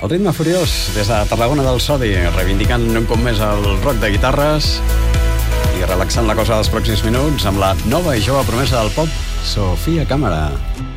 El ritme furiós des de Tarragona del Sodi, reivindicant un cop més el rock de guitarres i relaxant la cosa dels pròxims minuts amb la nova i jove promesa del pop, Sofia Cámara.